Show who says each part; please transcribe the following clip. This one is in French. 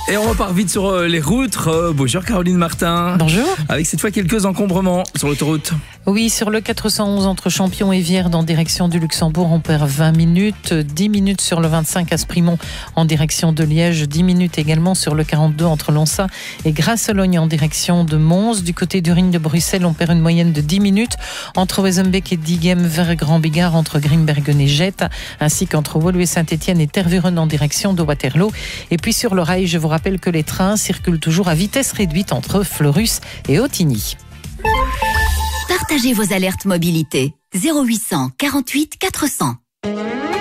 Speaker 1: Et on repart vite sur les routes. Bonjour Caroline Martin.
Speaker 2: Bonjour.
Speaker 1: Avec cette fois quelques encombrements sur l'autoroute.
Speaker 2: Oui, sur le 411 entre Champion et Vierdes en direction du Luxembourg, on perd 20 minutes. 10 minutes sur le 25 à Sprimont en direction de Liège. 10 minutes également sur le 42 entre Lonsat et Grasse-Logne en direction de Mons. Du côté du Ring de Bruxelles, on perd une moyenne de 10 minutes entre Wezenbeek et Diegem vers Grand-Bigard, entre Grimbergen et Jette, ainsi qu'entre Woluwe Saint-Étienne et Tervuren en direction de Waterloo. Et puis sur le rail, je vous rappelle que les trains circulent toujours à vitesse réduite entre Fleurus et Ottignies.
Speaker 3: Partagez vos alertes mobilité 0800 48 400.